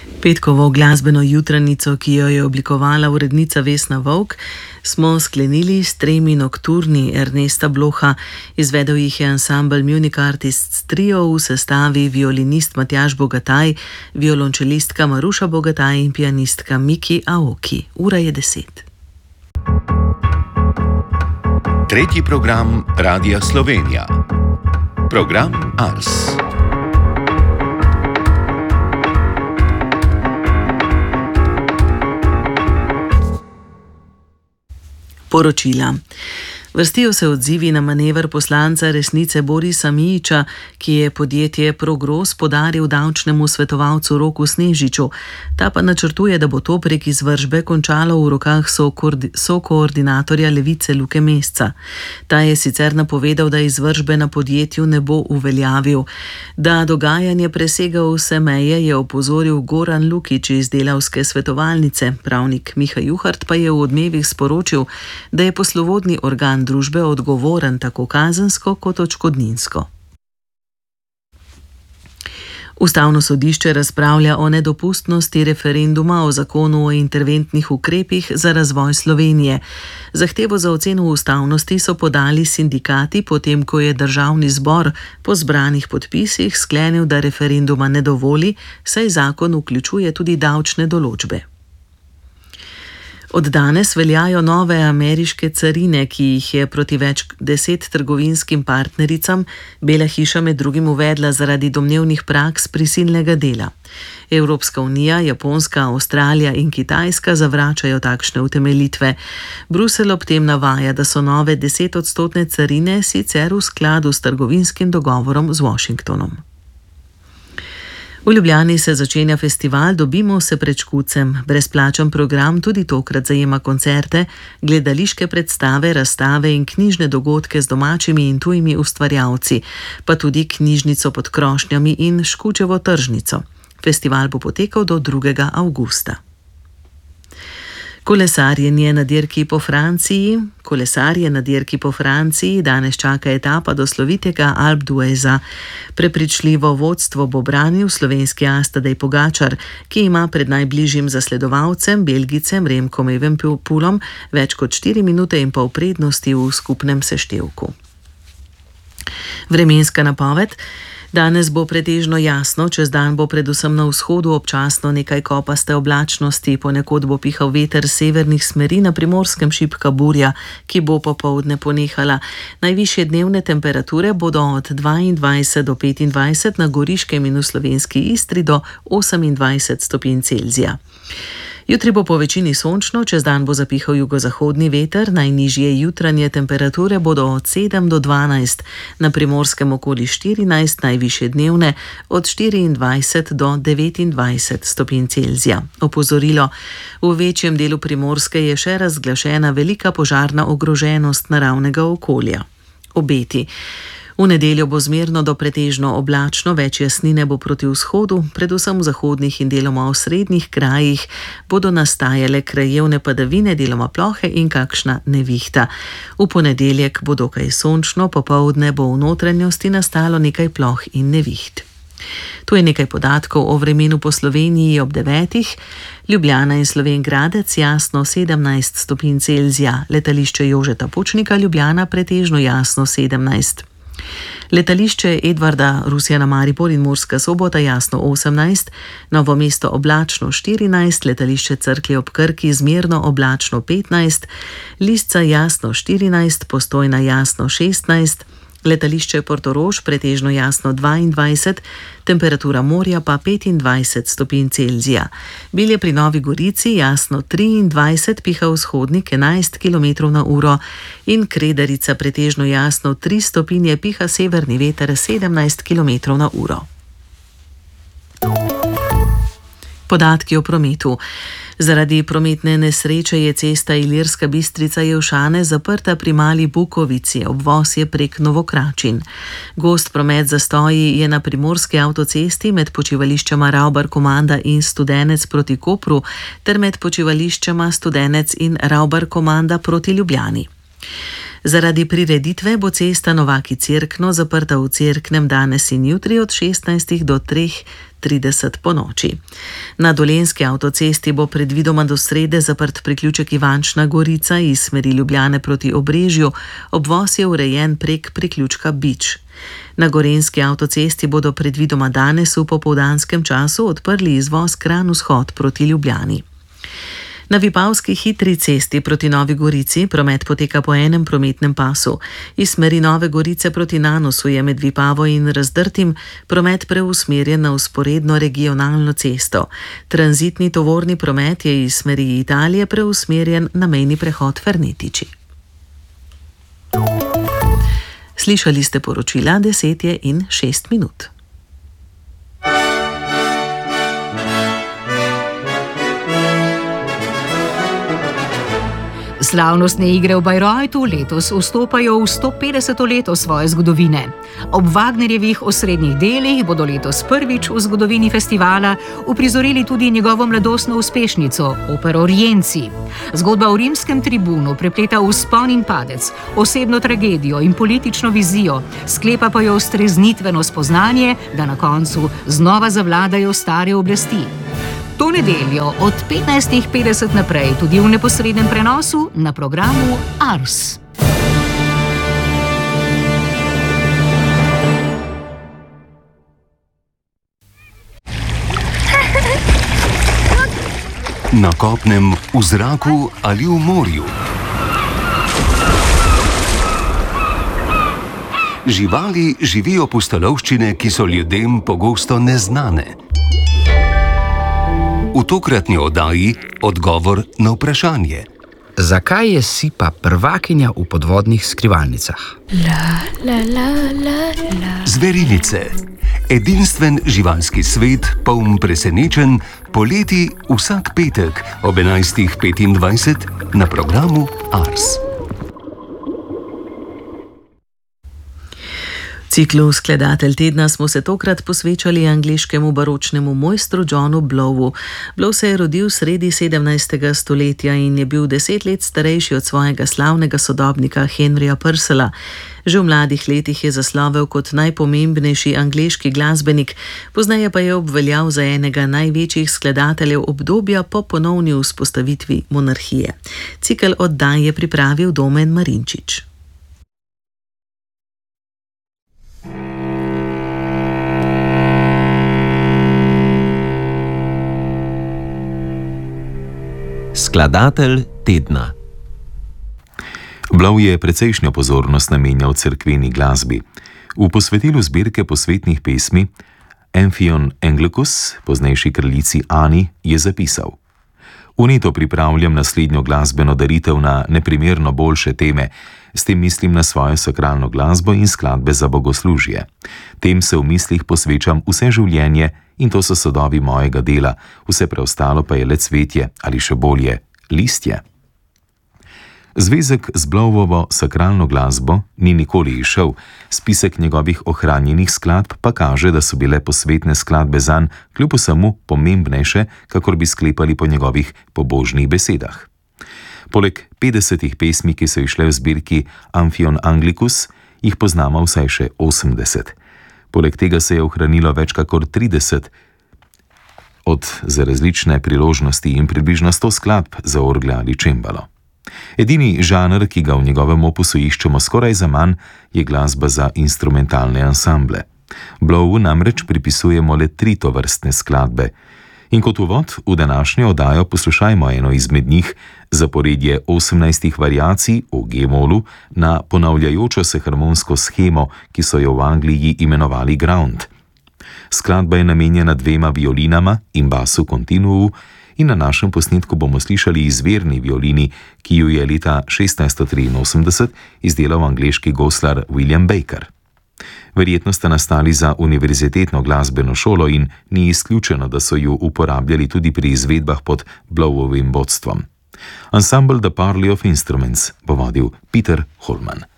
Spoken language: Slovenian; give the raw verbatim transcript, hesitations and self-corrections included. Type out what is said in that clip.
Petkovo glasbeno jutranico, ki jo je oblikovala urednica Vesna Vovk, smo sklenili s tremi nokturni Ernesta Bloha. Izvedel jih je ansambel Munich Artists Trio v sestavi violinist Matjaž Bogataj, violončelistka Maruša Bogataj in pianistka Miki Aoki. Ura je deset. Tretji program Radia Slovenija. Program Ars. Poročila. Vrstijo se odzivi na manever poslanca Resnice Borisa Mijića, ki je podjetje Progros podaril davčnemu svetovalcu Roku Snežiču. Ta pa načrtuje, da bo to prek izvršbe končalo v rokah sokoordinatorja Levice Luke Mesca. Ta je sicer napovedal, da izvršbe na podjetju ne bo uveljavil. Da dogajanje presega vse meje, je opozoril Goran Lukič iz Delavske svetovalnice. Pravnik Miha Juhart pa je v Odmevih sporočil, da je poslovodni organ družbe odgovoren tako kazensko kot odškodninsko. Ustavno sodišče razpravlja o nedopustnosti referenduma o zakonu o interventnih ukrepih za razvoj Slovenije. Zahtevo za oceno ustavnosti so podali sindikati, potem ko je Državni zbor po zbranih podpisih sklenil, da referenduma ne dovoli, saj zakon vključuje tudi davčne določbe. Od danes veljajo nove ameriške carine, ki jih je proti več deset trgovinskim partnericam Bela hiša med drugim uvedla zaradi domnevnih praks prisilnega dela. Evropska unija, Japonska, Avstralija in Kitajska zavračajo takšne utemeljitve. Bruselj ob tem navaja, da so nove desetodstotne carine sicer v skladu s trgovinskim dogovorom z Washingtonom. V Ljubljani se začenja festival Dobimo se pred Škucem. Brezplačen program tudi tokrat zajema koncerte, gledališke predstave, razstave in knjižne dogodke z domačimi in tujimi ustvarjalci, pa tudi knjižnico pod krošnjami in Škučevo tržnico. Festival bo potekal do drugega avgusta. Kolesarjenje na dirki po Franciji. Kolesarje na dirki po Franciji danes čaka etapa do slovitega Alpe d'Hueza. Prepričljivo vodstvo bo branil slovenski as Tadej Pogačar, ki ima pred najbližjim zasledovalcem, Belgicem Remkom Evenepoelom, več kot štiri minute in pol prednosti v skupnem seštevku. Vremenska napoved. Danes bo pretežno jasno, čez dan bo predvsem na vzhodu občasno nekaj kopaste oblačnosti, ponekod bo pihal veter severnih smeri, na Primorskem šibka burja, ki bo popoldne ponehala. Najvišje dnevne temperature bodo od dvaindvajset do petindvajset, na Goriškem in v slovenski Istri do osemindvajset stopinj Celzija. Jutri bo po večini sončno, čez dan bo zapihal jugozahodni veter, najnižje jutranje temperature bodo od sedem do dvanajst, na Primorskem okoli štirinajst, najvišje dnevne od štiriindvajset do devetindvajset stopinj Celzija. Opozorilo: v večjem delu Primorske je še razglašena velika požarna ogroženost naravnega okolja. Obeti. V nedeljo bo zmerno do pretežno oblačno, več jasnine bo proti vzhodu, predvsem v zahodnih in deloma v srednjih krajih bodo nastajale krajevne padavine, deloma plohe in kakšna nevihta. V ponedeljek bo dokaj sončno, popoldne bo v notranjosti nastalo nekaj ploh in neviht. Tu je nekaj podatkov o vremenu po Sloveniji ob devetih. Ljubljana in Slovenj Gradec jasno sedemnajst stopinj Celzija, letališče Jožeta Pučnika Ljubljana pretežno jasno sedemnajst. Letališče Edvarda Rusjana Maribor in Murska Sobota jasno osemnajst, Novo mesto oblačno štirinajst, letališče Cerklje ob Krki zmerno oblačno petnajst, Lisca jasno štirinajst, Postojna jasno šestnajst, letališče Portorož pretežno jasno dvaindvajset, temperatura morja pa petindvajset stopinj Celzija. Bilje pri Novi Gorici jasno triindvajset, piha vzhodnik enajst kilometrov na uro in Kredarica pretežno jasno tri stopinje, piha severni veter sedemnajst kilometrov na uro. Podatki o prometu. Zaradi prometne nesreče je cesta Ilirska Bistrica-Jelšane zaprta pri Mali Bukovici, obvoz je prek Novokračin. Gost promet zastoji je na primorski avtocesti med počivališčema Ravbar-Komanda in Studenec proti Kopru ter med počivališčema Studenec in Ravbar-Komanda proti Ljubljani. Zaradi prireditve bo cesta Novaki-Cerkno zaprta v Cerknem danes in jutri od šestnajstih do treh trideset po noči. Na Dolenjski avtocesti bo predvidoma do srede zaprt priključek Ivančna Gorica iz smeri Ljubljane proti Obrežju, obvoz je urejen prek priključka Bič. Na Gorenjski avtocesti bodo predvidoma danes v popoldanskem času odprli izvoz Kranj-Vzhod proti Ljubljani. Na Vipavski hitri cesti proti Novi Gorici promet poteka po enem prometnem pasu. Iz smeri Nove Gorice proti Nanosu je med Vipavo in Razdrtim promet preusmerjen na vzporedno regionalno cesto. Tranzitni tovorni promet je iz smeri Italije preusmerjen na mejni prehod Fernetiči. Slišali ste poročila, deset je in šest minut. Slavnostne igre v Bayreutu letos vstopajo v sto petdeseto leto svoje zgodovine. Ob Wagnerjevih osrednjih delih bodo letos prvič v zgodovini festivala uprizorili tudi njegovo mladostno uspešnico, opero Rienzi. Zgodba o rimskem tribunu prepleta vzpon in padec, osebno tragedijo in politično vizijo, sklepa pa jo streznitveno spoznanje, da na koncu znova zavladajo stare oblasti. To nedeljo od petnajstih petdeset naprej tudi v neposrednem prenosu na programu Ars. Na kopnem, v zraku ali v morju. Živali živijo pustolovščine, ki so ljudem pogosto neznane. V tokratni oddaji odgovor na vprašanje. Zakaj je Sipa prvakinja v podvodnih skrivalnicah? La, la, la, la, la. Zverinice. Edinstven živalski svet, poln presenečenj, poleti vsak petek ob enajstih petindvajset na programu Ars. Ciklu Skladatelj tedna smo se tokrat posvečali angleškemu baročnemu mojstru Johnu Blowu. Blow se je rodil sredi sedemnajstega stoletja in je bil deset let starejši od svojega slavnega sodobnika Henryja Purcella. Že v mladih letih je zaslovel kot najpomembnejši angleški glasbenik, pozneje pa je obveljal za enega največjih skladateljev obdobja po ponovni vzpostavitvi monarhije. Cikel oddaj je pripravil Domen Marinčič. Skladatelj tedna. Blow je precejšnjo pozornost namenjal cerkveni glasbi. V posvetilu zbirke posvetnih pesmi Amphion Anglicus, poznejši kraljici Ani, je zapisal: Vneto pripravljam naslednjo glasbeno daritev na neprimerno boljše teme, s tem mislim na svojo sakralno glasbo in skladbe za bogoslužje. Tem se v mislih posvečam vse življenje in to so sadovi mojega dela, vse preostalo pa je le cvetje ali še bolje, listje. Zvezek z Blowovo sakralno glasbo ni nikoli izšel, spisek njegovih ohranjenih skladb pa kaže, da so bile posvetne skladbe zanj kljub vsemu pomembnejše, kakor bi sklepali po njegovih pobožnih besedah. Poleg petdesetih pesmi, ki so išle v zbirki Amphion Anglicus, jih poznamo vsaj še osemdeset. Poleg tega se je ohranilo več kakor trideset od za različne priložnosti in približno sto skladb za orgle ali čembalo. Edini žanr, ki ga v njegovem opusu iščemo skoraj zaman, je glasba za instrumentalne ansamble. Blowu namreč pripisujemo le tri tovrstne skladbe. In kot uvod v današnjo oddajo poslušajmo eno izmed njih, zaporedje osemnajstih variacij v G-molu na ponavljajočo se harmonsko shemo, ki so jo v Angliji imenovali ground. Skladba je namenjena dvema violinama in basu continuu in na našem posnetku bomo slišali izvirni violini, ki ju je leta šestnajststo triinosemdeset izdelal angleški goslar William Baker. Verjetno sta nastali za univerzitetno glasbeno šolo in ni izključeno, da so ju uporabljali tudi pri izvedbah pod Blowovim vodstvom. Ensemble The Parley of Instruments bo vodil Peter Holman.